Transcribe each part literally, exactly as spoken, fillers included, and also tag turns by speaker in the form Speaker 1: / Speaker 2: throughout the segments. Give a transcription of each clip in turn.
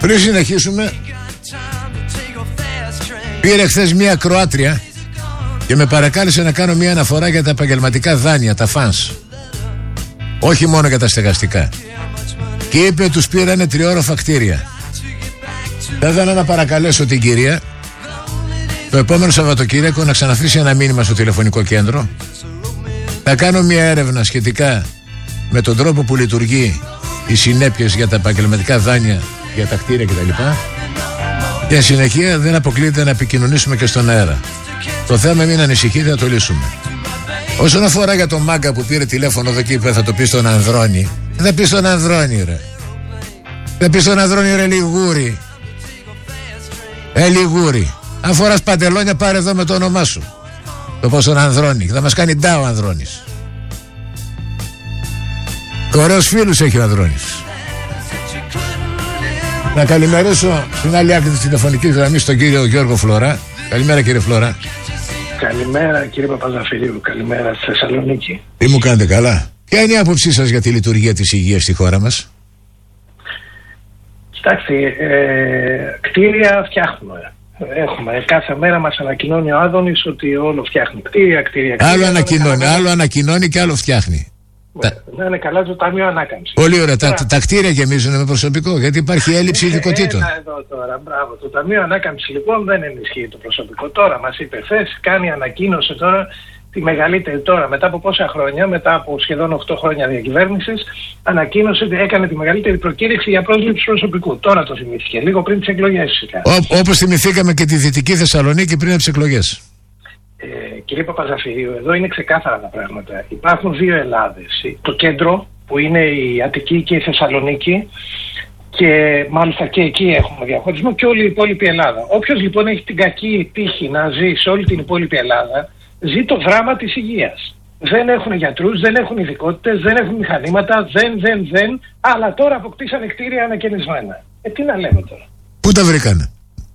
Speaker 1: Πριν συνεχίσουμε, πήρε χθες μια Κροάτρια και με παρακάλεσε να κάνω μια αναφορά για τα επαγγελματικά δάνεια, τα φανς, όχι μόνο για τα στεγαστικά. Και είπε τους πήρανε τριώροφα κτίρια. Θα ήθελα να παρακαλέσω την κυρία το επόμενο Σαββατοκύριακο να ξαναφήσει ένα μήνυμα στο τηλεφωνικό κέντρο. Θα κάνω μια έρευνα σχετικά με τον τρόπο που λειτουργεί οι συνέπειες για τα επαγγελματικά δάνεια, για τα κτίρια κτλ. Και συνεχεία δεν αποκλείεται να επικοινωνήσουμε και στον αέρα. Το θέμα μην ανησυχείτε, θα το λύσουμε. Όσον αφορά για τον μάγκα που πήρε τηλέφωνο εδώ και είπε θα το πει στον Ανδρώνη, δεν θα πει στον Ανδρώνη ρε. Δεν πει στον Ανδρώνη ρε λιγούρι. Ε λιγούρι. Αν φοράς παντελόνια πάρε εδώ με το όνομά σου. Το πω στον Ανδρώνη. Θα μας κάνει ντάο ο Ανδρώνης. Ωραίους φίλους έχει ο Ανδρώνης. Να καλημερίσω στην άλλη άκρη της τηλεφωνικής γραμμής τον κύριο Γιώργο Φλωρά. Καλημέρα κύριε Φλωρά.
Speaker 2: Καλημέρα κύριε Παπαζαφυρίου. Καλημέρα στη Θεσσαλονίκη.
Speaker 1: Τι μου κάνετε, καλά? Ποια είναι η άποψή σας για τη λειτουργία της υγείας στη χώρα μας?
Speaker 2: Κοιτάξτε, ε, κτίρια φτιάχνουμε. Έχουμε. Κάθε μέρα μας ανακοινώνει ο Άδωνης ότι όλο φτιάχνει. Κτίρια, κτίρια, κτίρια.
Speaker 1: Άλλο ανακοινώνει, άλλο ανακοινώνει και άλλο φτιάχνει.
Speaker 2: Ναι, να είναι καλά το Ταμείο Ανάκαμψης.
Speaker 1: Πολύ ωραία. Τα, τα κτίρια γεμίζουν με προσωπικό, γιατί υπάρχει έλλειψη ειδικοτήτων.
Speaker 2: Ένα εδώ τώρα, μπράβο. Το Ταμείο Ανάκαμψης λοιπόν δεν ενισχύει το προσωπικό. Τώρα μας είπε χθες, κάνει ανακοίνωση τώρα τη μεγαλύτερη τώρα, μετά από πόσα χρόνια, μετά από σχεδόν οκτώ χρόνια διακυβέρνησης, ανακοίνωσε ότι έκανε τη μεγαλύτερη προκήρυξη για πρόσληψη προσωπικού. Τώρα το θυμήθηκε, λίγο πριν τις εκλογές φυσικά.
Speaker 1: Όπως θυμηθήκαμε και τη Δυτική Θεσσαλονίκη πριν από τις εκλογές.
Speaker 2: Ε, κύριε Παπαζαφυρίου, εδώ είναι ξεκάθαρα τα πράγματα. Υπάρχουν δύο Ελλάδες. Το κέντρο που είναι η Αττική και η Θεσσαλονίκη, και μάλιστα και εκεί έχουμε διαχωρισμό, και όλη η υπόλοιπη Ελλάδα. Όποιος λοιπόν έχει την κακή τύχη να ζει σε όλη την υπόλοιπη Ελλάδα, ζει το δράμα της υγείας. Δεν έχουν γιατρούς, δεν έχουν ειδικότητες, δεν έχουν μηχανήματα, δεν, δεν, δεν, αλλά τώρα αποκτήσανε κτίρια ανακαινισμένα. Ε, τι να λέμε τώρα.
Speaker 1: Πού τα βρήκανε?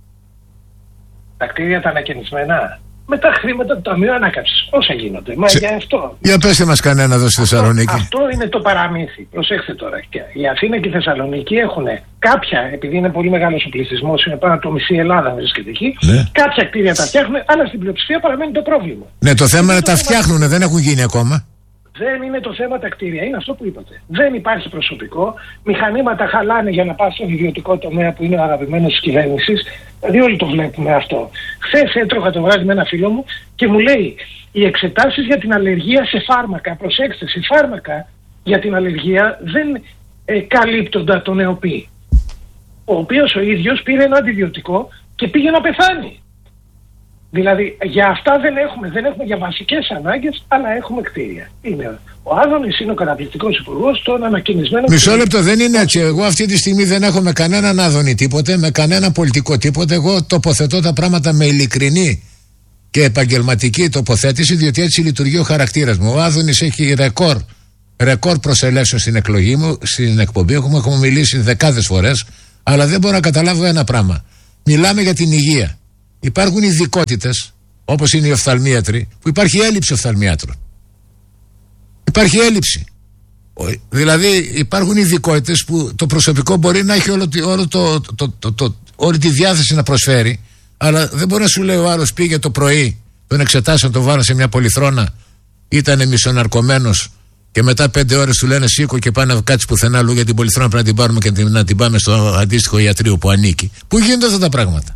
Speaker 2: Τα κτίρια τα ανακαινισμένα. Με τα χρήματα του Ταμείου Ανάκαμψης. Όσα γίνονται. Μα
Speaker 1: Σε...
Speaker 2: για αυτό.
Speaker 1: Για πέστε μας κανένα εδώ στη Θεσσαλονίκη.
Speaker 2: Αυτό, αυτό είναι το παραμύθι. Προσέξτε τώρα. Η Αθήνα και η Θεσσαλονίκη έχουν κάποια, επειδή είναι πολύ μεγάλος ο πληθυσμός, είναι πάνω από το μισή Ελλάδα βρίσκεται εκεί. Ναι. Κάποια κτίρια τα φτιάχνουν, αλλά στην πλειοψηφία παραμένει το πρόβλημα. Ναι,
Speaker 1: το θέμα είναι τα φτιάχνουν, δεν έχουν γίνει ακόμα.
Speaker 2: Δεν είναι το θέμα τα κτίρια, είναι αυτό που είπατε. Δεν υπάρχει προσωπικό. Μηχανήματα χαλάνε για να πας στον ιδιωτικό τομέα που είναι ο αγαπημένος της κυβέρνησης. Δηλαδή, όλοι το βλέπουμε αυτό. Χθες έτρωγα το βράδυ με ένα φίλο μου και μου λέει: οι εξετάσεις για την αλλεργία σε φάρμακα, προσέξτε, σε φάρμακα για την αλλεργία δεν ε, καλύπτονταν τον ΕΟΠΗ. Ο οποίος ο ίδιος πήρε ένα αντιβιωτικό και πήγε να πεθάνει. Δηλαδή για αυτά δεν έχουμε, δεν έχουμε για βασικές ανάγκες, αλλά έχουμε κτίρια. Είναι ο Άδωνης, είναι ο καταπληκτικός υπουργός, τον ανακοινισμένο.
Speaker 1: Μισό λεπτό, δεν είναι έτσι. Εγώ αυτή τη στιγμή δεν έχω με κανέναν Άδωνη τίποτε, με κανένα πολιτικό τίποτε. Εγώ τοποθετώ τα πράγματα με ειλικρινή και επαγγελματική τοποθέτηση, διότι έτσι λειτουργεί ο χαρακτήρας μου. Ο Άδωνης έχει ρεκόρ, ρεκόρ προσελεύσεων στην εκλογή μου, στην εκπομπή. Έχουμε, έχουμε μιλήσει δεκάδες φορές, αλλά δεν μπορώ να καταλάβω ένα πράγμα. Μιλάμε για την υγεία. Υπάρχουν ειδικότητες, όπως είναι οι οφθαλμίατροι, που υπάρχει έλλειψη οφθαλμίατρων. Υπάρχει έλλειψη. Δηλαδή υπάρχουν ειδικότητες που το προσωπικό μπορεί να έχει όλο, όλο το, το, το, το, το, όλη τη διάθεση να προσφέρει, αλλά δεν μπορεί να σου λέει ο άλλος πήγε το πρωί, τον εξετάσαν, τον βάλαν σε μια πολυθρόνα, ήταν μισοναρκωμένος και μετά πέντε ώρες του λένε σήκω και πάνε να κάτσει πουθενά αλλού για την πολυθρόνα, πρέπει να την πάρουμε και να την πάμε στο αντίστοιχο ιατρείο που ανήκει. Πού γίνονται αυτά τα πράγματα?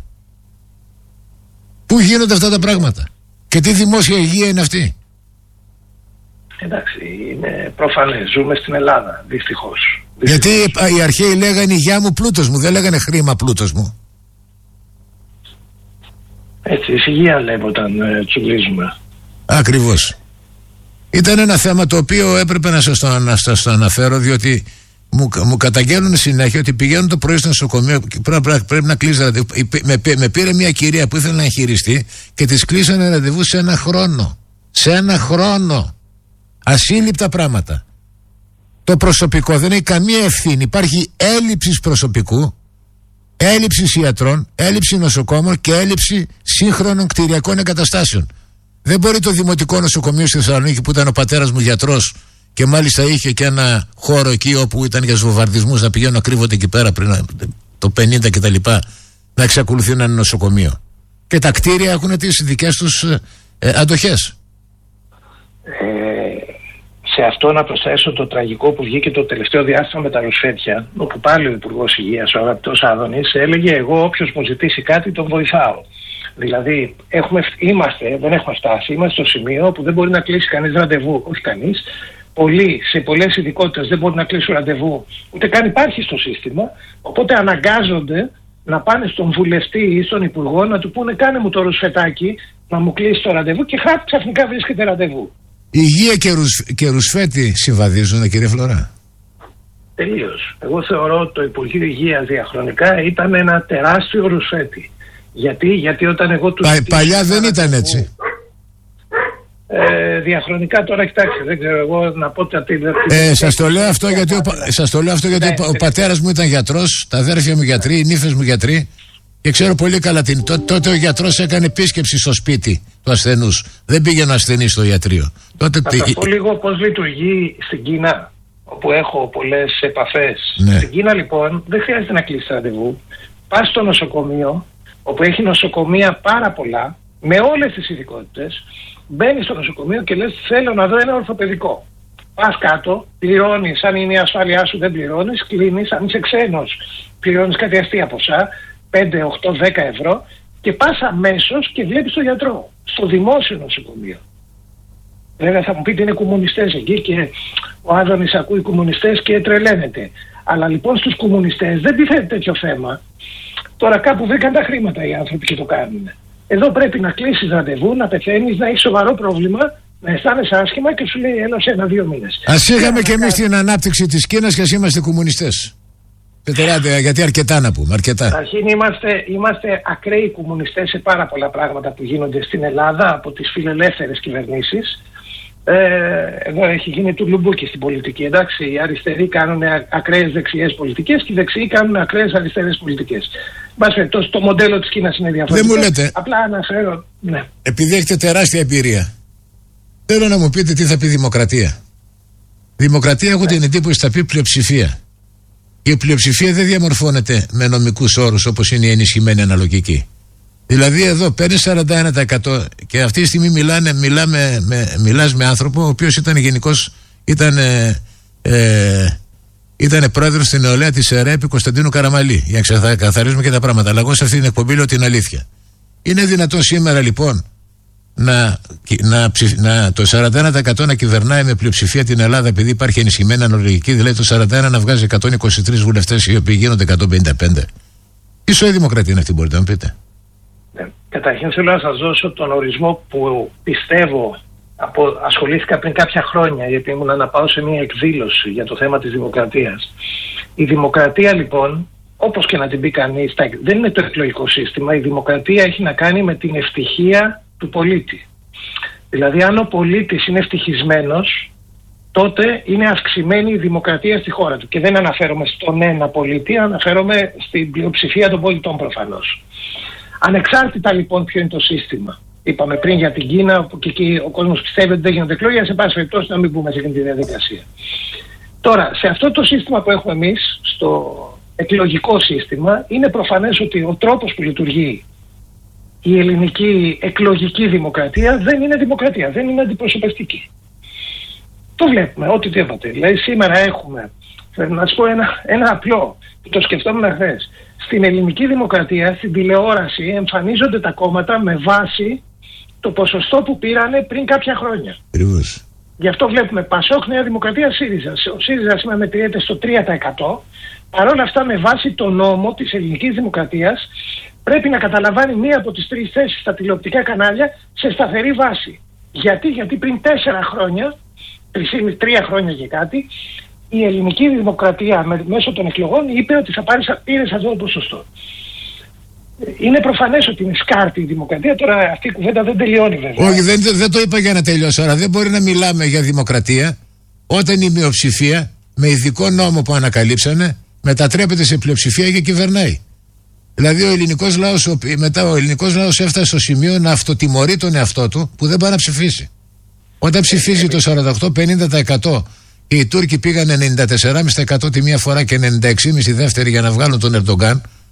Speaker 1: Πού γίνονται αυτά τα πράγματα? Και τι δημόσια υγεία είναι αυτή?
Speaker 2: Εντάξει, είναι προφανές. Ζούμε στην Ελλάδα, δυστυχώς.
Speaker 1: Γιατί οι αρχαίοι λέγανε υγειά μου, πλούτος μου, δεν λέγανε χρήμα, πλούτος μου.
Speaker 2: Έτσι, υγεία λέμε όταν ε, τσουλίζουμε.
Speaker 1: Ακριβώς. Ήταν ένα θέμα το οποίο έπρεπε να σας το, να σας το αναφέρω, διότι μου, μου καταγγέλνουν συνέχεια ότι πηγαίνουν το πρωί στο νοσοκομείο και πρέπει, πρέπει να κλείσει ραντεβού. Με, με πήρε μια κυρία που ήθελε να εγχειριστεί και της κλείσανε ραντεβού σε ένα χρόνο. Σε ένα χρόνο. Ασύλληπτα πράγματα. Το προσωπικό δεν έχει καμία ευθύνη. Υπάρχει έλλειψη προσωπικού, έλλειψη ιατρών, έλλειψη νοσοκόμων και έλλειψη σύγχρονων κτηριακών εγκαταστάσεων. Δεν μπορεί το Δημοτικό Νοσοκομείο στη Θεσσαλονίκη, που ήταν ο πατέρας μου γιατρός και μάλιστα είχε και ένα χώρο εκεί όπου ήταν για βομβαρδισμούς, να πηγαίνουν να κρύβονται εκεί πέρα πριν το πενήντα κτλ. Να εξακολουθεί να είναι νοσοκομείο. Και τα κτίρια έχουν τις δικές τους ε, αντοχές.
Speaker 2: Ε, σε αυτό να προσθέσω το τραγικό που βγήκε το τελευταίο διάστημα με τα ρουσφέτια, όπου πάλι ο Υπουργός Υγείας, ο αγαπητός Άδωνης, έλεγε: εγώ όποιος μου ζητήσει κάτι τον βοηθάω. Δηλαδή, έχουμε, είμαστε, δεν έχουμε φτάσει, είμαστε στο σημείο που δεν μπορεί να κλείσει κανείς ραντεβού, όχι κανείς. Πολλοί, σε πολλές ειδικότητες δεν μπορούν να κλείσουν ραντεβού, ούτε καν υπάρχει στο σύστημα. Οπότε αναγκάζονται να πάνε στον βουλευτή ή στον υπουργό να του πούνε: κάνε μου το ρουσφετάκι να μου κλείσει το ραντεβού, και χάπ, ξαφνικά βρίσκεται ραντεβού.
Speaker 1: Υγεία και, ρουσ, και ρουσφέτη συμβαδίζουν, κύριε Φλωρά?
Speaker 2: Τελείως. Εγώ θεωρώ ότι το Υπουργείο Υγείας διαχρονικά ήταν ένα τεράστιο ρουσφέτη. Γιατί, γιατί όταν εγώ του.
Speaker 1: Πα, παλιά δεν ήταν έτσι.
Speaker 2: Ε, διαχρονικά τώρα, κοιτάξτε, δεν ξέρω εγώ να πω τα τι.
Speaker 1: Ε, σας το λέω αυτό γιατί, ο, σας το λέω αυτό γιατί ναι, ο, ο πατέρας μου ήταν γιατρός, τα αδέρφια μου γιατροί, οι νύφες μου γιατροί, και ξέρω πολύ καλά την. Τό, τότε ο γιατρός έκανε επίσκεψη στο σπίτι του ασθενούς. Δεν πήγαινε ο ασθενής στο ιατρείο. Τότε,
Speaker 2: θα σας πω λίγο πώς λειτουργεί στην Κίνα, όπου έχω πολλές επαφές.
Speaker 1: Ναι.
Speaker 2: Στην Κίνα λοιπόν δεν χρειάζεται να κλείσει ραντεβού. Πας στο νοσοκομείο, όπου έχει νοσοκομεία πάρα πολλά, με όλες τις ειδικότητες. Μπαίνεις στο νοσοκομείο και λες: θέλω να δω ένα ορθοπαιδικό. Πας κάτω, πληρώνεις, αν είναι η ασφάλειά σου δεν πληρώνεις, κλείνεις, αν είσαι ξένος πληρώνεις κάτι αστεία ποσά, πέντε, οκτώ, δέκα ευρώ, και πας αμέσως και βλέπεις τον γιατρό στο δημόσιο νοσοκομείο. Βέβαια θα μου πείτε είναι κομμουνιστές εκεί και ο Άδωνης ακούει κομμουνιστές και τρελαίνεται. Αλλά λοιπόν στους κομμουνιστές δεν τίθεται τέτοιο θέμα. Τώρα κάπου βρήκαν τα χρήματα οι άνθρωποι και το κάνουν. Εδώ πρέπει να κλείσεις ραντεβού, να πεθαίνεις, να έχεις σοβαρό πρόβλημα, να αισθάνεσαι άσχημα και σου λέει: έλα σε ένα-δύο μήνες.
Speaker 1: Ας είχαμε και εμείς την ανάπτυξη της Κίνας και ας είμαστε κομμουνιστές. Πετεράτε, γιατί αρκετά να πούμε, αρκετά.
Speaker 2: Αρχήν είμαστε, είμαστε ακραίοι κομμουνιστές σε πάρα πολλά πράγματα που γίνονται στην Ελλάδα από τις φιλελεύθερες κυβερνήσεις. Ε, εδώ έχει γίνει του λουμπούκι στην πολιτική. Εντάξει, οι αριστεροί κάνουν ακραίες δεξιές πολιτικές και οι δεξιοί κάνουν ακραίες αριστερές πολιτικές. Μπας, το, το μοντέλο της Κίνας είναι διαφορετικό.
Speaker 1: Δεν μου λέτε.
Speaker 2: Απλά αναφέρω. Ναι.
Speaker 1: Επειδή έχετε τεράστια εμπειρία, θέλω να μου πείτε τι θα πει δημοκρατία. Δημοκρατία, έχω ναι. την εντύπωση, θα πει πλειοψηφία. Και η πλειοψηφία δεν διαμορφώνεται με νομικούς όρους όπως είναι η ενισχυμένη αναλογική. Δηλαδή εδώ παίρνει σαράντα ένα τοις εκατό και αυτή τη στιγμή μιλάνε, μιλάμε, με, μιλάς με άνθρωπο ο οποίος ήταν γενικός, ήταν, ε, ε, ήταν πρόεδρος στην νεολαία της ΕΡΕΠ Κωνσταντίνου Καραμαλή, για να ξεκαθαρίσουμε και τα πράγματα. Αλλά εγώ σε αυτή την εκπομπή λέω την αλήθεια. Είναι δυνατόν σήμερα λοιπόν να, να, να, το σαράντα ένα τοις εκατό να κυβερνάει με πλειοψηφία την Ελλάδα επειδή υπάρχει ενισχυμένη αναλογική, δηλαδή το σαράντα ένα να βγάζει εκατόν είκοσι τρεις βουλευτές οι οποίοι γίνονται εκατόν πενήντα πέντε? Τι σοή δημοκρατία είναι αυτή, μπορείτε να μου πείτε?
Speaker 2: Ναι. Καταρχήν θέλω να σας δώσω τον ορισμό που πιστεύω, από, ασχολήθηκα πριν κάποια χρόνια γιατί ήμουν να πάω σε μια εκδήλωση για το θέμα της δημοκρατίας. Η δημοκρατία λοιπόν, όπως και να την πει κανείς, δεν είναι το εκλογικό σύστημα. Η δημοκρατία έχει να κάνει με την ευτυχία του πολίτη. Δηλαδή αν ο πολίτης είναι ευτυχισμένος, τότε είναι αυξημένη η δημοκρατία στη χώρα του. Και δεν αναφέρομαι στον ένα πολίτη, αναφέρομαι στην πλειοψηφία των πολιτών προφανώς. Ανεξάρτητα λοιπόν ποιο είναι το σύστημα. Είπαμε πριν για την Κίνα, όπου και εκεί ο κόσμος πιστεύει ότι δεν γίνονται εκλογές, σε πάση περιπτώσει να μην μπούμε σε αυτή τη διαδικασία. Τώρα, σε αυτό το σύστημα που έχουμε εμείς, στο εκλογικό σύστημα, είναι προφανές ότι ο τρόπος που λειτουργεί η ελληνική εκλογική δημοκρατία δεν είναι δημοκρατία, δεν είναι αντιπροσωπευτική. Το βλέπουμε, ό,τι τίποτε. Δηλαδή σήμερα έχουμε, να σου πω ένα, ένα απλό, που το σκεφτόμουν χθες. Στην ελληνική δημοκρατία, στην τηλεόραση, εμφανίζονται τα κόμματα με βάση το ποσοστό που πήρανε πριν κάποια χρόνια.
Speaker 1: Ακριβώς.
Speaker 2: Γι' αυτό βλέπουμε Πασόκ, Νέα Δημοκρατία, ΣΥΡΙΖΑ. Ο ΣΥΡΙΖΑ σήμερα μετριέται στο τρία τοις εκατό. Παρ' όλα αυτά, με βάση το νόμο της ελληνικής δημοκρατίας, πρέπει να καταλαμβάνει μία από τις τρεις θέσεις στα τηλεοπτικά κανάλια σε σταθερή βάση. Γιατί, γιατί πριν τέσσερα χρόνια, τρία χρόνια και κάτι, η ελληνική δημοκρατία μέσω των εκλογών είπε ότι θα πάρει, πήρε σε αυτό το ποσοστό. Είναι προφανές ότι είναι σκάρτη η δημοκρατία. Τώρα αυτή η κουβέντα δεν τελειώνει βέβαια.
Speaker 1: Όχι, δεν, δεν το είπα για να τελειώσω. Αλλά δεν μπορεί να μιλάμε για δημοκρατία όταν η μειοψηφία με ειδικό νόμο που ανακαλύψανε μετατρέπεται σε πλειοψηφία και κυβερνάει. Δηλαδή ο ελληνικός λαός, μετά ο ελληνικός λαός έφτασε στο σημείο να αυτοτιμωρεί τον εαυτό του που δεν πάει να ψηφίσει. Όταν ψηφίζει το σαράντα οκτώ με πενήντα τοις εκατό και οι Τούρκοι πήγαν ενενήντα τέσσερα κόμμα πέντε τοις εκατό τη μία φορά και ενενήντα έξι κόμμα πέντε τοις εκατό τη δεύτερη για να βγάλουν τον Ερντογκάν,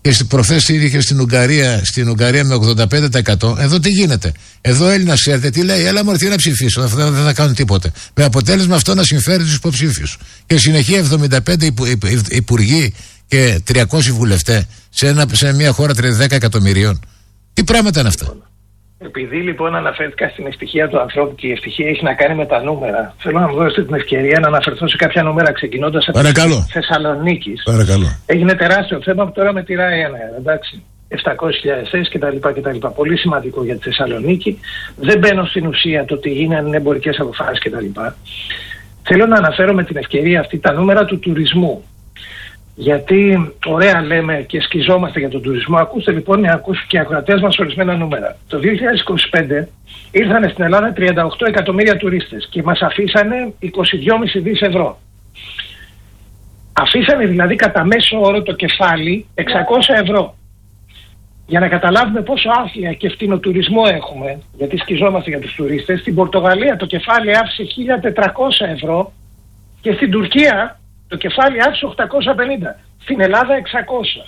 Speaker 1: Και προχθές είχε στην Ουγγαρία, στην Ουγγαρία με ογδόντα πέντε τοις εκατό. Εδώ τι γίνεται? Εδώ ο Έλληνας ξέρετε τι λέει? Έλα μωρέ, τι να ψηφίσω, δεν, δεν θα κάνουν τίποτε. Με αποτέλεσμα αυτό να συμφέρει τους υποψήφιους. Και συνεχεία εβδομήντα πέντε υπου, υπου, υπουργοί και τριακόσιοι βουλευτές σε, ένα, σε μια χώρα δέκα εκατομμυρίων. Τι πράγματα είναι αυτά?
Speaker 2: Επειδή λοιπόν αναφέρθηκα στην ευτυχία του ανθρώπου και η ευτυχία έχει να κάνει με τα νούμερα, θέλω να μου δώσετε την ευκαιρία να αναφερθώ σε κάποια νούμερα ξεκινώντας από τη Θεσσαλονίκη.
Speaker 1: Παρακαλώ.
Speaker 2: Έγινε τεράστιο θέμα τώρα με τη Ryanair, εντάξει. επτακόσιες χιλιάδες θέσεις κτλ, κτλ. Πολύ σημαντικό για τη Θεσσαλονίκη. Δεν μπαίνω στην ουσία το τι γίνανε εμπορικές αποφάσεις κτλ. Θέλω να αναφέρω με την ευκαιρία αυτή τα νούμερα του τουρισμού. Γιατί ωραία λέμε και σκιζόμαστε για τον τουρισμό. Ακούστε λοιπόν και οι ακροατές μας ορισμένα νούμερα. Το δύο χιλιάδες είκοσι πέντε ήρθαν στην Ελλάδα τριάντα οκτώ εκατομμύρια τουρίστες και μας αφήσανε είκοσι δυόμισι δισεκατομμύρια ευρώ. Αφήσανε δηλαδή κατά μέσο όρο το κεφάλι εξακόσια ευρώ. Για να καταλάβουμε πόσο άθλια και φτηνοτουρισμό έχουμε, γιατί σκιζόμαστε για τους τουρίστες, στην Πορτογαλία το κεφάλι άφησε χίλια τετρακόσια ευρώ και στην Τουρκία το κεφάλι άφησε οκτακόσια πενήντα. Στην Ελλάδα εξακόσια.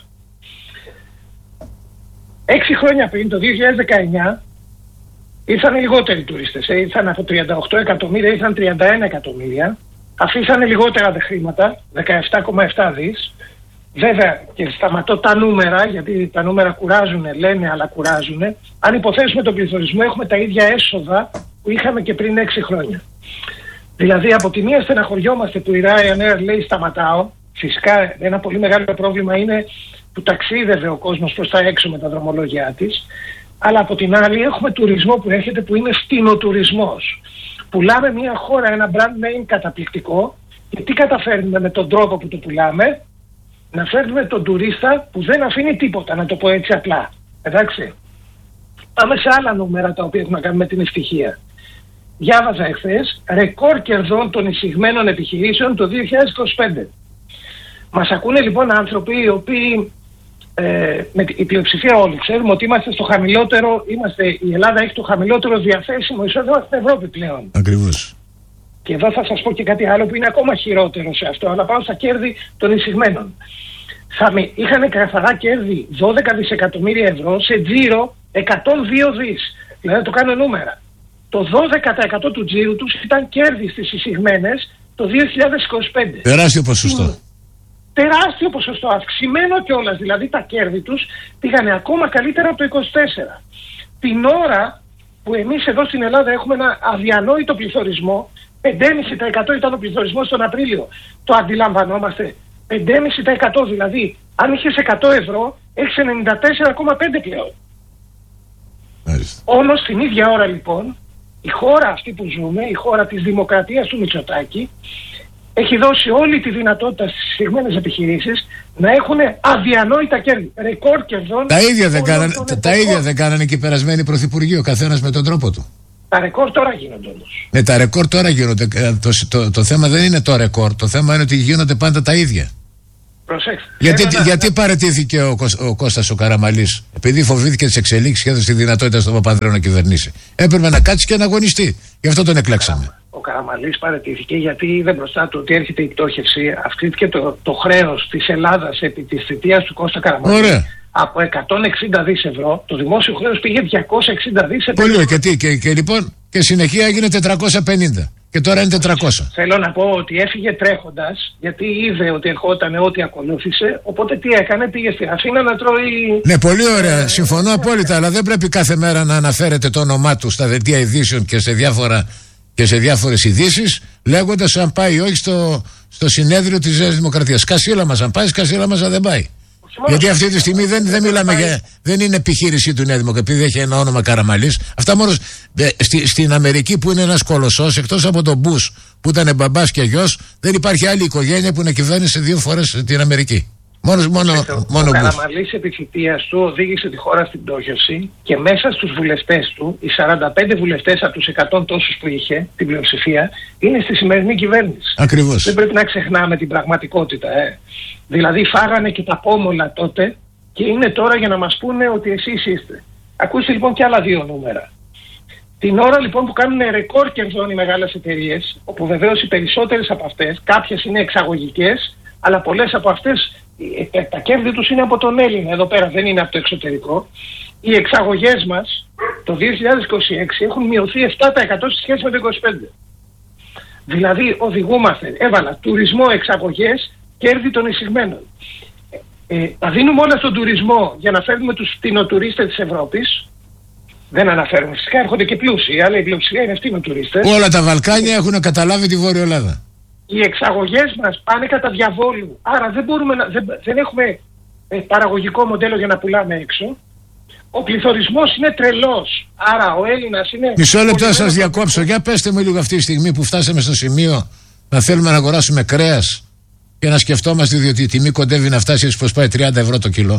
Speaker 2: Έξι χρόνια πριν, το δύο χιλιάδες δεκαεννιά, ήρθαν λιγότεροι τουρίστες. Ε, ήρθαν από τριάντα οκτώ εκατομμύρια, ήρθαν τριάντα ένα εκατομμύρια. Αφήσανε λιγότερα τα χρήματα, δεκαεπτά κόμμα επτά δις. Βέβαια, και σταματώ τα νούμερα, γιατί τα νούμερα κουράζουν, λένε, αλλά κουράζουν. Αν υποθέσουμε τον πληθωρισμό, έχουμε τα ίδια έσοδα που είχαμε και πριν έξι χρόνια. Δηλαδή, από τη μία στεναχωριόμαστε που η Ryanair λέει σταματάω. Φυσικά, ένα πολύ μεγάλο πρόβλημα είναι που ταξίδευε ο κόσμος προς τα έξω με τα δρομολόγια της. Αλλά από την άλλη, έχουμε τουρισμό που έρχεται που είναι φτηνοτουρισμός. Πουλάμε μια χώρα, ένα brand name καταπληκτικό. Και τι καταφέρνουμε με τον τρόπο που το πουλάμε? Να φέρνουμε τον τουρίστα που δεν αφήνει τίποτα, να το πω έτσι απλά. Εντάξει. Πάμε σε άλλα νούμερα τα οποία έχουν να κάνουν με την ευτυχία. Διάβαζα εχθές ρεκόρ κερδών των εισηγμένων επιχειρήσεων το δύο χιλιάδες είκοσι πέντε. Μας ακούνε λοιπόν άνθρωποι οι οποίοι, ε, με η πλειοψηφία όλοι ξέρουμε ότι είμαστε στο χαμηλότερο, είμαστε, η Ελλάδα έχει το χαμηλότερο διαθέσιμο εισόδημα στην Ευρώπη πλέον.
Speaker 1: Ακριβώς.
Speaker 2: Και εδώ θα σας πω και κάτι άλλο που είναι ακόμα χειρότερο σε αυτό, αλλά πάω στα κέρδη των εισηγμένων. Θα με, είχαν καθαρά κέρδη δώδεκα δισεκατομμύρια ευρώ σε τζίρο εκατόν δύο δις. Δηλαδή το κάνω νούμερα. Το δώδεκα τοις εκατό του τζίρου τους ήταν κέρδη στις εισηγμένες το δύο χιλιάδες είκοσι πέντε.
Speaker 1: Τεράστιο ποσοστό. Είναι
Speaker 2: τεράστιο ποσοστό, αυξημένο κιόλας. Δηλαδή τα κέρδη τους πήγανε ακόμα καλύτερα από το είκοσι τέσσερα. Την ώρα που εμείς εδώ στην Ελλάδα έχουμε ένα αδιανόητο πληθωρισμό, πέντε κόμμα πέντε τοις εκατό ήταν ο πληθωρισμός τον Απρίλιο. Το αντιλαμβανόμαστε. πέντε κόμμα πέντε τοις εκατό δηλαδή. Αν είχες εκατό ευρώ, έχεις ενενήντα τέσσερα κόμμα πέντε πλέον. Όμως την ίδια ώρα λοιπόν, η χώρα αυτή που ζούμε, η χώρα της δημοκρατίας του Μητσοτάκη, έχει δώσει όλη τη δυνατότητα στις εισηγμένες επιχειρήσεις να έχουν αδιανόητα κέρδη. Ρεκόρ κερδών.
Speaker 1: Τα ίδια δεν κάνανε, τα, τα ίδια δεν κάνανε και οι περασμένοι πρωθυπουργοί, ο καθένας με τον τρόπο του.
Speaker 2: Τα ρεκόρ τώρα γίνονται όμως.
Speaker 1: Ναι, τα ρεκόρ τώρα γίνονται. Το, το, το θέμα δεν είναι το ρεκόρ. Το θέμα είναι ότι γίνονται πάντα τα ίδια.
Speaker 2: Προσέξτε.
Speaker 1: Γιατί, να... γιατί παραιτήθηκε ο, ο Κώστας ο Καραμαλής? Επειδή φοβήθηκε τις εξελίξεις και έδωσε τη δυνατότητα στον Παπανδρέο να κυβερνήσει. Έπρεπε να κάτσει και να αγωνιστεί. Γι' αυτό τον εκλέξαμε.
Speaker 2: Ο Καραμαλής παραιτήθηκε γιατί είδε μπροστά του ότι έρχεται η πτώχευση. Αυξήθηκε το, το χρέος της Ελλάδας επί της θητείας του Κώστα Καραμαλή.
Speaker 1: Ωραία.
Speaker 2: Από εκατόν εξήντα δισεκατομμύρια ευρώ, το δημόσιο χρέος πήγε διακόσια εξήντα δισεκατομμύρια ευρώ.
Speaker 1: Πολύ, και, τι, και, και λοιπόν, και συνεχεία έγινε τετρακόσια πενήντα. Και τώρα είναι τετρακόσια.
Speaker 2: Θέλω να πω ότι έφυγε τρέχοντας, γιατί είδε ότι ερχόταν ό,τι ακολούθησε. Οπότε τι έκανε, πήγε στην Αθήνα να τρώει.
Speaker 1: Ναι, πολύ ωραία. Συμφωνώ απόλυτα. Αλλά δεν πρέπει κάθε μέρα να αναφέρεται το όνομά του στα δελτία ειδήσεων και σε, διάφορα, και σε διάφορες ειδήσεις, λέγοντας αν πάει ή όχι στο, στο συνέδριο της Νέας Δημοκρατίας. Σκασίλα μας αν πάει, σκασίλα μας αν δεν πάει. Γιατί αυτή τη στιγμή δεν, δεν μιλάμε για. Δεν είναι επιχείρησή του Νέα Δημοκρατία, επειδή έχει ένα όνομα Καραμαλής. Αυτά μόνο στη, στην Αμερική που είναι ένας κολοσσός, εκτός από τον Μπούς που ήταν μπαμπάς και γιος, δεν υπάρχει άλλη οικογένεια που να κυβέρνησε δύο φορές την Αμερική. Μόνο, μόνο, μόνο
Speaker 2: ο Καραμαλής επί θητείας του οδήγησε τη χώρα στην πτώχευση και μέσα στους βουλευτές του, οι σαράντα πέντε βουλευτές από τους εκατό τόσους που είχε, την πλειοψηφία, είναι στη σημερινή κυβέρνηση.
Speaker 1: Ακριβώς.
Speaker 2: Δεν πρέπει να ξεχνάμε την πραγματικότητα. Ε. Δηλαδή φάγανε και τα πόμολα τότε και είναι τώρα για να μας πούνε ότι εσείς είστε. Ακούστε λοιπόν και άλλα δύο νούμερα. Την ώρα λοιπόν που κάνουν ρεκόρ κερδών οι μεγάλες εταιρείες, όπου βεβαίως οι περισσότερες από αυτές, κάποιες είναι εξαγωγικές, αλλά πολλές από αυτές τα κέρδη τους είναι από τον Έλληνα εδώ πέρα, δεν είναι από το εξωτερικό. Οι εξαγωγές μας το δύο χιλιάδες είκοσι έξι έχουν μειωθεί επτά τοις εκατό σε σχέση με το είκοσι πέντε. Δηλαδή οδηγούμαστε, έβαλα τουρισμό, εξαγωγές, κέρδη των εισηγμένων. Ε, τα δίνουμε όλα στον τουρισμό για να φέρνουμε τους φτηνοτουρίστες της Ευρώπης. Δεν αναφέρουμε, φυσικά έρχονται και πλούσιοι, αλλά η πλειοψηφία είναι φτηνοτουρίστες.
Speaker 1: Όλα τα Βαλκάνια έχουν καταλάβει τη Βόρεια Ελλάδα.
Speaker 2: Οι εξαγωγές μας πάνε κατά διαβόλου, άρα δεν, μπορούμε να, δεν, δεν έχουμε ε, παραγωγικό μοντέλο για να πουλάμε έξω. Ο πληθωρισμός είναι τρελός, άρα ο Έλληνας είναι...
Speaker 1: Μισό λεπτό σας διακόψω, για πέστε μου λίγο αυτή τη στιγμή που φτάσαμε στο σημείο να θέλουμε να αγοράσουμε κρέας και να σκεφτόμαστε διότι η τιμή κοντεύει να φτάσει έτσι πως πάει τριάντα ευρώ το κιλό.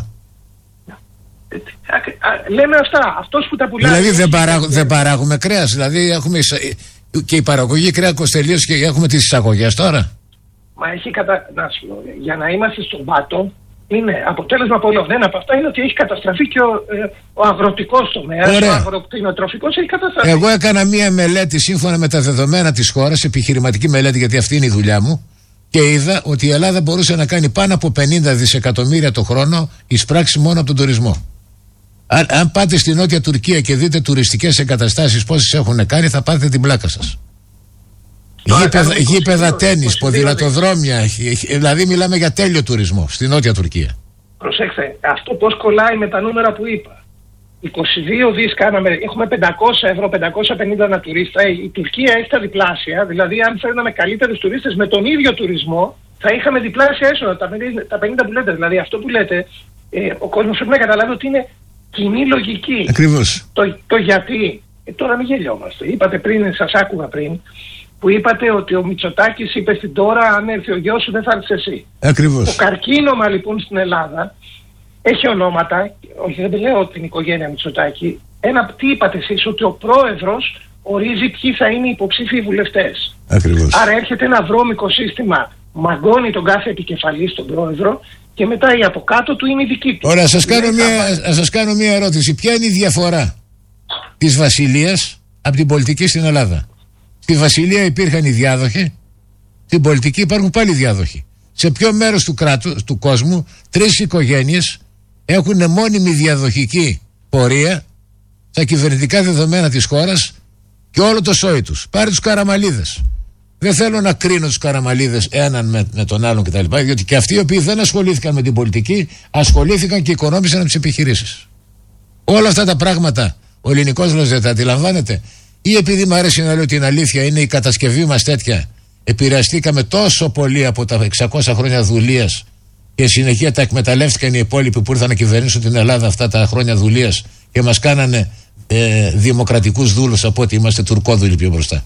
Speaker 2: Λέμε αυτά, αυτός που τα πουλάει...
Speaker 1: Δηλαδή δεν, παράγου, δεν παράγουμε κρέας, δηλαδή έχουμε και η παραγωγή κρέακος τελείως και έχουμε τις εισαγωγές τώρα.
Speaker 2: Μα έχει κατα... να σου λέω, για να είμαστε στον πάτο, είναι αποτέλεσμα πολλών. Ένα από αυτά είναι ότι έχει καταστραφεί και ο, ε, ο αγροτικός τομέας, ο αγροκτηνοτροφικός έχει καταστραφεί.
Speaker 1: Εγώ έκανα μία μελέτη σύμφωνα με τα δεδομένα της χώρας, επιχειρηματική μελέτη, γιατί αυτή είναι η δουλειά μου, και είδα ότι η Ελλάδα μπορούσε να κάνει πάνω από πενήντα δισεκατομμύρια το χρόνο εισπράξει μόνο από τον τουρισμό. Αν, αν πάτε στη Νότια Τουρκία και δείτε τουριστικές εγκαταστάσεις πόσες έχουν κάνει, θα πάτε την πλάκα σας. Γήπεδα, γήπεδα τένις, ποδηλατοδρόμια, δηλαδή μιλάμε για τέλειο τουρισμό στη Νότια Τουρκία.
Speaker 2: Προσέξτε, αυτό πώς κολλάει με τα νούμερα που είπα. είκοσι δύο δις κάναμε, έχουμε πεντακόσια ευρώ, πεντακόσια πενήντα ένα τουρίστα. Η Τουρκία έχει τα διπλάσια, δηλαδή αν φέρναμε καλύτερους τουρίστες με τον ίδιο τουρισμό, θα είχαμε διπλάσια έσοδα, τα πενήντα που λέτε. Δηλαδή αυτό που λέτε, ε, ο κόσμος πρέπει να καταλάβει ότι είναι κοινή λογική.
Speaker 1: Ακριβώς.
Speaker 2: Το, το γιατί, ε, τώρα μην γελιόμαστε. Είπατε πριν, σας άκουγα πριν, που είπατε ότι ο Μητσοτάκης είπε στην τώρα, αν έρθει ο γιος σου δεν θα έρθεις εσύ.
Speaker 1: Ακριβώς.
Speaker 2: Το καρκίνωμα λοιπόν στην Ελλάδα έχει ονόματα, όχι δεν λέω την οικογένεια Μητσοτάκη, ένα, τι είπατε εσείς, ότι ο πρόεδρος ορίζει ποιοι θα είναι οι υποψήφιοι βουλευτές.
Speaker 1: Ακριβώς.
Speaker 2: Άρα έρχεται ένα βρώμικο σύστημα, μαγκώνει τον κάθε επικεφαλή στον πρόεδρο και μετά η από κάτω του είναι η δική του.
Speaker 1: Ωραία, σας κάνω, μια, σας κάνω μια ερώτηση. Ποια είναι η διαφορά της Βασιλείας από την πολιτική στην Ελλάδα? Στη Βασιλεία υπήρχαν οι διάδοχοι, στην πολιτική υπάρχουν πάλι διάδοχοι. Σε ποιο μέρος του κράτους, του κόσμου, τρεις οικογένειες έχουν μόνιμη διαδοχική πορεία στα κυβερνητικά δεδομένα της χώρας και όλο το σόι τους. Πάρε τους Καραμαλίδες. Δεν θέλω να κρίνω τους Καραμαλίδες έναν με, με τον άλλον κτλ. Διότι και αυτοί οι οποίοι δεν ασχολήθηκαν με την πολιτική, ασχολήθηκαν και οικονόμησαν από τις επιχειρήσεις. Όλα αυτά τα πράγματα ο ελληνικός λαός δεν τα αντιλαμβάνεται. Ή επειδή μου αρέσει να λέω την αλήθεια, είναι η κατασκευή μας τέτοια. Επηρεαστήκαμε τόσο πολύ από τα εξακόσια χρόνια δουλείας και συνεχεία τα εκμεταλλεύτηκαν οι υπόλοιποι που ήρθαν να κυβερνήσουν την Ελλάδα αυτά τα χρόνια δουλείας και μας κάνανε ε, δημοκρατικούς δούλους από ότι είμαστε τουρκόδουλοι πιο μπροστά.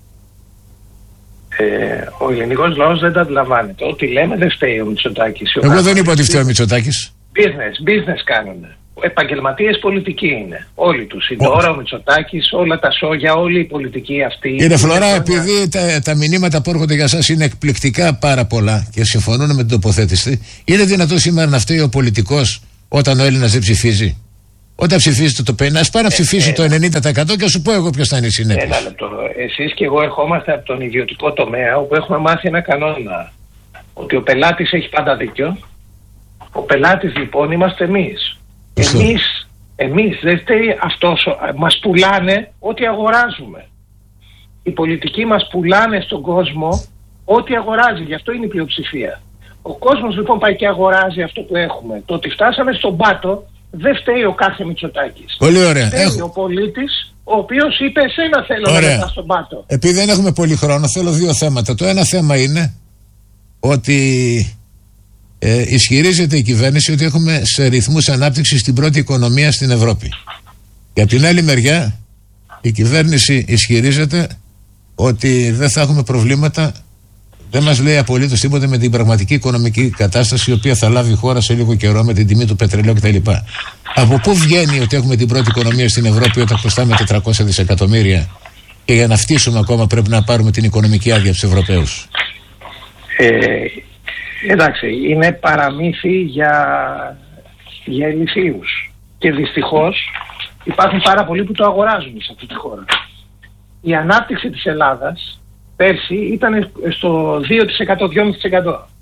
Speaker 2: Ε, ο ελληνικός λαός δεν τα αντιλαμβάνεται. Ό,τι λέμε δεν φταίει ο Μητσοτάκης.
Speaker 1: Εγώ δεν είπα ότι φταίει ο Μητσοτάκης.
Speaker 2: Business, business κάνουν. Επαγγελματίες πολιτικοί είναι. Όλοι τους. Η Ντόρα, ο Μητσοτάκης, όλα τα σόγια, όλη η πολιτική αυτή.
Speaker 1: Κύριε Φλωρά, επειδή τα, τα μηνύματα που έρχονται για σας είναι εκπληκτικά πάρα πολλά και συμφωνούν με την τοποθέτηση, είναι δυνατό σήμερα να φταίει ο πολιτικός όταν ο Έλληνας δεν ψηφίζει? Όταν ψηφίζει το πενήντα, ας πάει να ψηφίσει ε, το ενενήντα τοις εκατό και σου πω εγώ ποιος θα είναι η συνέπεια.
Speaker 2: Ένα λεπτό. Εσείς και εγώ ερχόμαστε από τον ιδιωτικό τομέα, όπου έχουμε μάθει ένα κανόνα. Ότι ο πελάτης έχει πάντα δίκιο. Ο πελάτης λοιπόν είμαστε εμείς. Εμείς, εμείς δεν φταίει αυτός, μας πουλάνε ό,τι αγοράζουμε. Οι πολιτικοί μας πουλάνε στον κόσμο ό,τι αγοράζει, γι' αυτό είναι η πλειοψηφία. Ο κόσμος λοιπόν πάει και αγοράζει αυτό που έχουμε. Το ότι φτάσαμε στον πάτο δεν φταίει ο κάθε Μητσοτάκης.
Speaker 1: Πολύ ωραία.
Speaker 2: Φταίει
Speaker 1: Έχω...
Speaker 2: ο πολίτης, ο οποίος είπε εσένα θέλω ωραία. να πας στον πάτο.
Speaker 1: Επειδή δεν έχουμε πολύ χρόνο, θέλω δύο θέματα. Το ένα θέμα είναι ότι Ε, ισχυρίζεται η κυβέρνηση ότι έχουμε σε ρυθμούς ανάπτυξης την πρώτη οικονομία στην Ευρώπη. Και από την άλλη μεριά η κυβέρνηση ισχυρίζεται ότι δεν θα έχουμε προβλήματα, δεν μας λέει απολύτως τίποτα με την πραγματική οικονομική κατάσταση η οποία θα λάβει η χώρα σε λίγο καιρό με την τιμή του πετρελαίου κτλ. Από πού βγαίνει ότι έχουμε την πρώτη οικονομία στην Ευρώπη όταν χρωστάμε τετρακόσια δισεκατομμύρια και για να φτύσουμε ακόμα πρέπει να πάρουμε την οικονομική άδεια από τους Ευρωπαίους?
Speaker 2: Ε... Εντάξει, είναι παραμύθι για, για ηλιθίους. Και δυστυχώς υπάρχουν πάρα πολλοί που το αγοράζουν σε αυτή τη χώρα. Η ανάπτυξη της Ελλάδας πέρσι ήταν στο δύο τοις εκατό, δυόμισι τοις εκατό.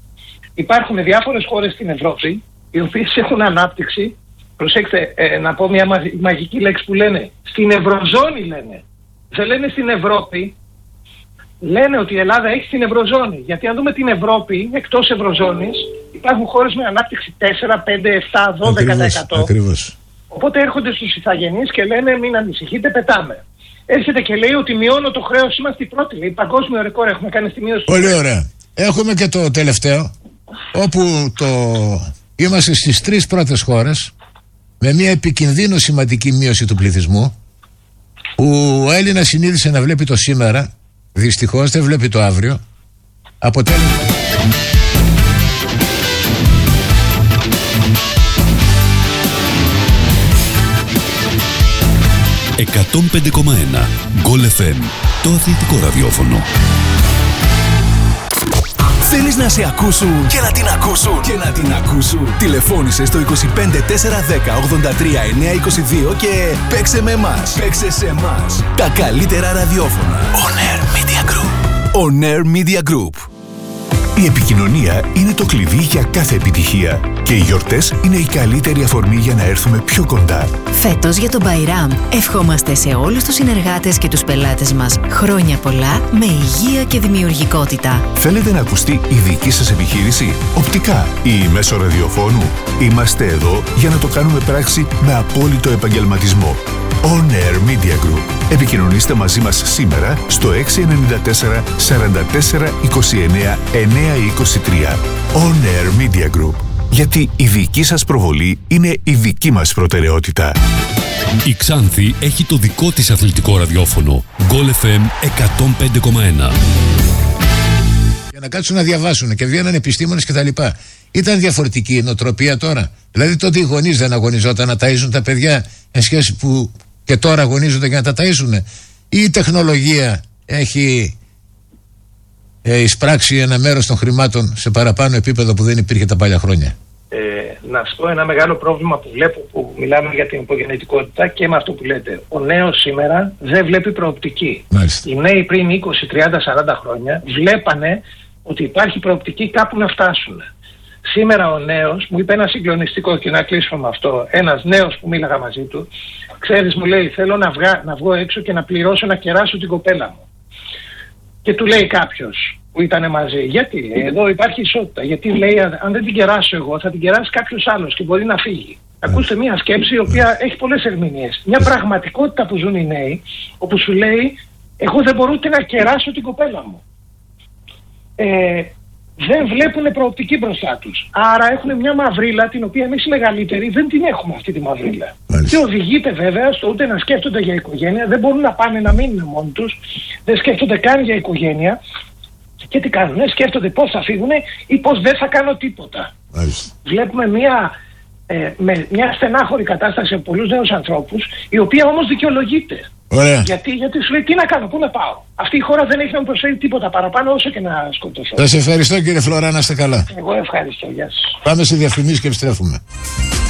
Speaker 2: υπάρχουν διάφορες χώρες στην Ευρώπη οι οποίες έχουν ανάπτυξη. Προσέξτε, ε, να πω μια μαγική λέξη που λένε. Στην Ευρωζώνη λένε. Δεν λένε στην Ευρώπη. Λένε ότι η Ελλάδα έχει στην Ευρωζώνη. Γιατί αν δούμε την Ευρώπη, εκτός Ευρωζώνης, υπάρχουν χώρες με ανάπτυξη τέσσερα, πέντε, επτά, δώδεκα τοις εκατό.
Speaker 1: Ακριβώς.
Speaker 2: Οπότε έρχονται στους ηθαγενείς και λένε μην ανησυχείτε, πετάμε. Έρχεται και λέει ότι μειώνω το χρέος, είμαστε οι πρώτοι. Λέει, παγκόσμιο ρεκόρ έχουμε κάνει στη μείωση.
Speaker 1: Πολύ ωραία. Έχουμε και το τελευταίο, όπου το... είμαστε στις τρεις πρώτες χώρες με μια επικινδύνο σημαντική μείωση του πληθυσμού, που ο Έλληνας συνήθισε να βλέπει το σήμερα, δυστυχώς δεν βλέπει το αύριο. Αποτέλεσμα...
Speaker 3: εκατόν πέντε κόμμα ένα Γκολ εφ εμ, το αθλητικό ραδιόφωνο.
Speaker 4: Θέλεις να σε ακούσουν και να την ακούσουν και να την ακούσουν. Τηλεφώνησε στο είκοσι πέντε τετρακόσια δέκα ογδόντα τρία εννιακόσια είκοσι δύο και παίξε με εμάς. Παίξε σε εμάς. Τα καλύτερα ραδιόφωνα. On Air Media Group. On Air Media Group. Η επικοινωνία είναι το κλειδί για κάθε επιτυχία και οι γιορτές είναι η καλύτερη αφορμή για να έρθουμε πιο κοντά.
Speaker 5: Φέτος για τον Μπαϊράμ ευχόμαστε σε όλους τους συνεργάτες και τους πελάτες μας χρόνια πολλά με υγεία και δημιουργικότητα.
Speaker 4: Θέλετε να ακουστεί η δική σας επιχείρηση, οπτικά ή μέσω ραδιοφώνου? Είμαστε εδώ για να το κάνουμε πράξη με απόλυτο επαγγελματισμό. On Air Media Group. Επικοινωνήστε μαζί μας σήμερα στο έξι εννιά τέσσερα σαράντα τέσσερα είκοσι εννέα εννιακόσια είκοσι τρία. On Air Media Group. Γιατί η δική σας προβολή είναι η δική μας προτεραιότητα.
Speaker 3: Η Ξάνθη έχει το δικό της αθλητικό ραδιόφωνο. Γκολ εφ εμ εκατόν πέντε κόμμα ένα.
Speaker 1: Για να κάτσουν να διαβάσουν και βγαίναν επιστήμονες κτλ. Ήταν διαφορετική η νοοτροπία τώρα. Δηλαδή τότε οι γονείς δεν αγωνιζόταν να ταΐζουν τα παιδιά εν σχέση που και τώρα αγωνίζονται για να τα ταΐζουν. Ή η τεχνολογία έχει ε, εισπράξει ένα μέρος των χρημάτων σε παραπάνω επίπεδο που δεν υπήρχε τα παλιά χρόνια.
Speaker 2: Ε, να σου πω ένα μεγάλο πρόβλημα που βλέπω, που μιλάμε για την υπογεννητικότητα και με αυτό που λέτε. Ο νέος σήμερα δεν βλέπει προοπτική.
Speaker 1: Μάλιστα.
Speaker 2: Οι νέοι πριν είκοσι, τριάντα, σαράντα χρόνια βλέπανε ότι υπάρχει προοπτική κάπου να φτάσουν. Σήμερα ο νέος, μου είπε ένα συγκλονιστικό και να κλείσω με αυτό, ένας νέος που μίλαγα μαζί του, ξέρεις, μου λέει, θέλω να, βγα, να βγω έξω και να πληρώσω να κεράσω την κοπέλα μου. Και του λέει κάποιος που ήταν μαζί, γιατί λέει, εδώ υπάρχει ισότητα, γιατί λέει, αν δεν την κεράσω εγώ θα την κεράσει κάποιος άλλος και μπορεί να φύγει. Ακούστε μια σκέψη η οποία έχει πολλές ερμηνείες. Μια πραγματικότητα που ζουν οι νέοι, όπου σου λέει, εγώ δεν μπορώ ούτε να κεράσω την κοπέλα μου. Ε, δεν βλέπουν προοπτική μπροστά τους. Άρα έχουν μια μαυρίλα την οποία εμείς οι μεγαλύτεροι δεν την έχουμε αυτή τη μαυρίλα.
Speaker 1: Μάλιστα.
Speaker 2: Και οδηγείται βέβαια στο ούτε να σκέφτονται για οικογένεια, δεν μπορούν να πάνε να μείνουν μόνοι τους, δεν σκέφτονται καν για οικογένεια. Και τι κάνουνε, σκέφτονται πώς θα φύγουνε ή πώς δεν θα κάνω τίποτα.
Speaker 1: Μάλιστα.
Speaker 2: Βλέπουμε μια, ε, με μια στενάχωρη κατάσταση σε πολλούς νέους ανθρώπους, η οποία όμως δικαιολογείται.
Speaker 1: Ωραία.
Speaker 2: Γιατί, γιατί σου λέει τι να κάνω, πού να πάω. Αυτή η χώρα δεν έχει να μου προσφέρει τίποτα παραπάνω όσο και να σκοτώσω.
Speaker 1: Σας ευχαριστώ κύριε Φλωρά, να είστε καλά.
Speaker 2: Εγώ ευχαριστώ, γεια σας.
Speaker 1: Πάμε σε διαφημίσεις και επιστρέφουμε.